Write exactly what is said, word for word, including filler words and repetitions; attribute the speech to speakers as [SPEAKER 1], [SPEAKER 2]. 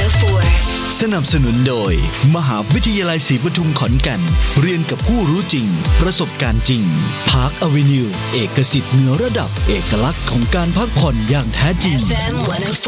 [SPEAKER 1] สนับสนุนโดยมหาวิทยาลัยศรีปทุมขอนแก่นเรียนกับผู้รู้จริงประสบการณ์จริงพาร์คอเวนิวเอกสิทธิ์เหนือระดับเอกลักษณ์ของการพักผ่อนอย่างแท้จริง